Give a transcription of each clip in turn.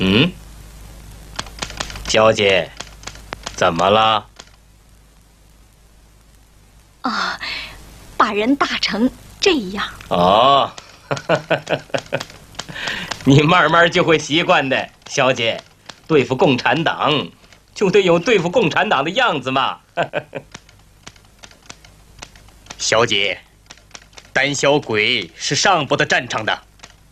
嗯，小姐，怎么了？ 啊，把人打成这样。 哦，你慢慢就会习惯的，小姐。对付共产党，就得有对付共产党的样子嘛。 小姐，胆小鬼是上不得战场的。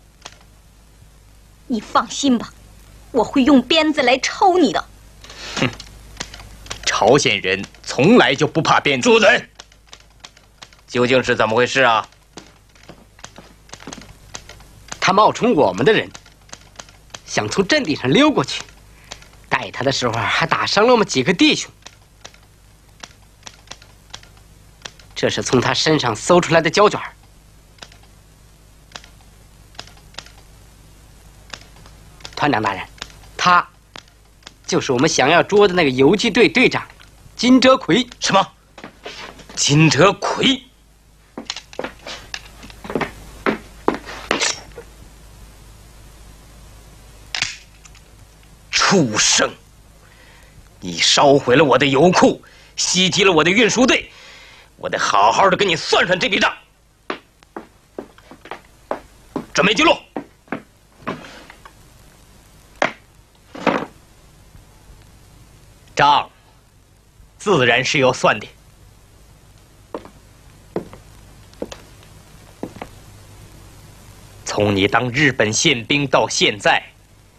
你放心吧，我会用鞭子来抽你的。 哼，朝鲜人从来就不怕鞭子。 住嘴！究竟是怎么回事啊？ 他冒充我们的人，想从阵地上溜过去。带他的时候还打伤了我们几个弟兄。这是从他身上搜出来的胶卷。团长大人，他就是我们想要捉的那个游击队队长金哲奎。 什么？金哲奎？畜生！你烧毁了我的油库，袭击了我的运输队，我得好好的跟你算算这笔账。准备记录。 账自然是要算的。从你当日本宪兵到现在，